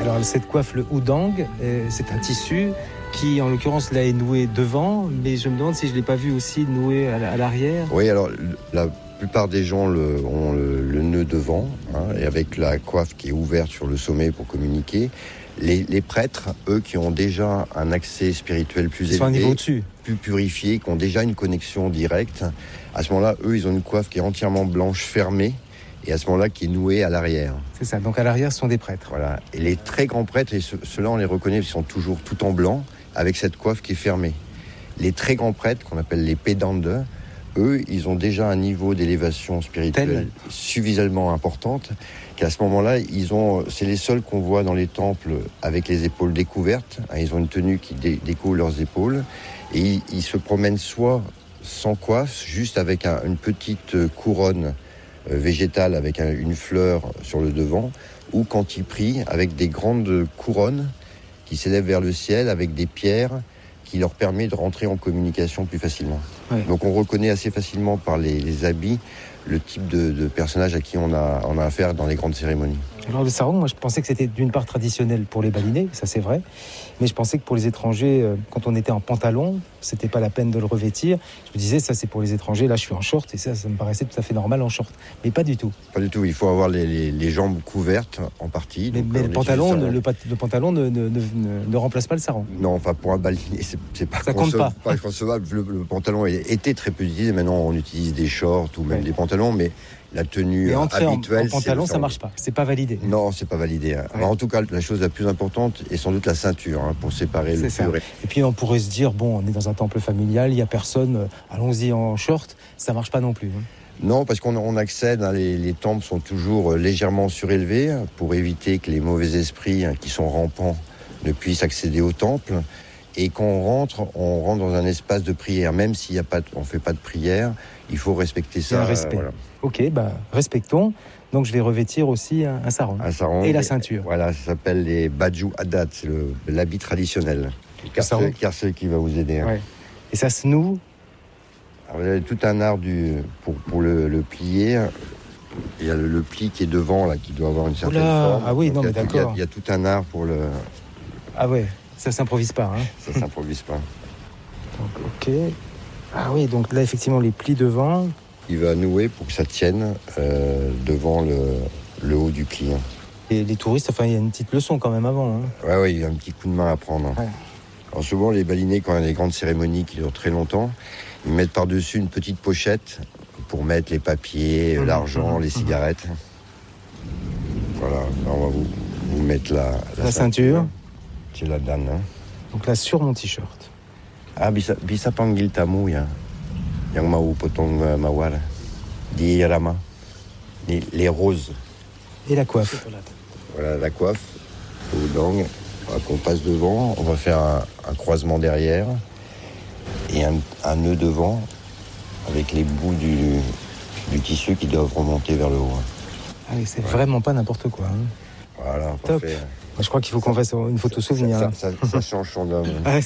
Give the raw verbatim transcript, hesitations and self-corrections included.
Alors cette coiffe, le houdang, euh, c'est un tissu qui, en l'occurrence, là est noué devant, mais je me demande si je ne l'ai pas vu aussi noué à l'arrière. Oui, alors la plupart des gens le, ont le, le nœud devant, hein, et avec la coiffe qui est ouverte sur le sommet pour communiquer. Les, les prêtres, eux, qui ont déjà un accès spirituel plus Ils sont élevé, un niveau au-dessus. plus purifié, qui ont déjà une connexion directe, à ce moment-là, eux, ils ont une coiffe qui est entièrement blanche, fermée, et à ce moment-là, qui est nouée à l'arrière. C'est ça, donc à l'arrière, ce sont des prêtres. Voilà. Et les très grands prêtres, et ce, ceux-là, on les reconnaît, ils sont toujours tout en blanc, avec cette coiffe qui est fermée. Les très grands prêtres, qu'on appelle les pédandes, eux, ils ont déjà un niveau d'élévation spirituelle Tel. suffisamment importante qu'à ce moment-là, ils ont, c'est les seuls qu'on voit dans les temples avec les épaules découvertes. Ils ont une tenue qui dé- découvre leurs épaules et ils, ils se promènent soit sans coiffe, juste avec un, une petite couronne euh, végétale avec un, une fleur sur le devant, ou quand ils prient avec des grandes couronnes qui s'élèvent vers le ciel avec des pierres qui leur permet de rentrer en communication plus facilement. Ouais. Donc on reconnaît assez facilement par les, les habits le type de, de personnage à qui on a, on a affaire dans les grandes cérémonies. Alors le sarong, moi je pensais que c'était d'une part traditionnel pour les balinais, ça c'est vrai, mais je pensais que pour les étrangers, euh, quand on était en pantalon, c'était pas la peine de le revêtir. Je me disais, ça c'est pour les étrangers, là je suis en short, et ça, ça me paraissait tout à fait normal en short. Mais pas du tout. Pas du tout, il faut avoir les, les, les jambes couvertes en partie. Mais, mais le, pantalon, le, le pantalon ne, ne, ne, ne remplace pas le sarong. Non, enfin pour un balinier, c'est, c'est pas, ça compte pas. pas concevable. Le, le pantalon était très peu utilisé, maintenant on utilise des shorts ou même ouais. des pantalons, mais la tenue mais entrer habituelle... en, en pantalon, ça marche pas, c'est pas validé. Non, c'est pas validé. Hein. Ouais. En tout cas, la chose la plus importante est sans doute la ceinture, hein, pour séparer c'est le ça. pur. Et puis on pourrait se dire, bon, on est dans un temple familial, il y a personne, allons-y en short, ça marche pas non plus. Hein. Non, parce qu'on on accède, hein, les, les temples sont toujours légèrement surélevés pour éviter que les mauvais esprits, hein, qui sont rampants ne puissent accéder au temple. Et quand on rentre, on rentre dans un espace de prière. Même s'il y a pas, on ne fait pas de prière, il faut respecter ça. C'est un respect. Euh, voilà. Ok, bah, respectons. Donc je vais revêtir aussi un, un sarong. Un sarong. Et la ceinture. Voilà, ça s'appelle les baju adat, c'est le, l'habit traditionnel. Le carcel qui va vous aider. Hein. Ouais. Et ça se noue. Alors, vous avez tout un art du, pour, pour le, le plier. Il y a le, le pli qui est devant, là, qui doit avoir une certaine Oula, forme. Ah oui, donc, non, il mais a, d'accord. Il y, a, il y a tout un art pour le... Ah ouais, ça s'improvise pas. Hein. Ça s'improvise pas. Donc, ok. Ah oui, donc là, effectivement, les plis devant. Il va nouer pour que ça tienne euh, devant le, le haut du pli. Hein. Et les touristes, enfin, il y a une petite leçon quand même avant. Hein. Ouais, ouais, il y a un petit coup de main à prendre. Hein. Ouais. Alors souvent, les balinais, quand il y a des grandes cérémonies qui durent très longtemps, ils mettent par-dessus une petite pochette pour mettre les papiers, mmh, l'argent, mmh, les cigarettes. Mmh. Voilà, alors on va vous, vous mettre la, la, la ceinture. ceinture. C'est la danne. Hein. Donc là, sur mon t-shirt. Ah, bisa, bisa panggil tamu ya. Yang mau potong mawar. Di Rama. Les roses. Et la coiffe. Voilà, la coiffe. Au dang. Qu'on passe devant. On va faire un, un croisement derrière. Et un, un nœud devant. Avec les bouts du, du tissu qui doivent remonter vers le haut. Ah oui, c'est voilà. Vraiment pas n'importe quoi. Hein. Voilà, top. Parfait. Moi, je crois qu'il faut qu'on fasse une photo souvenir. Ça, ça, ça, ça change son homme.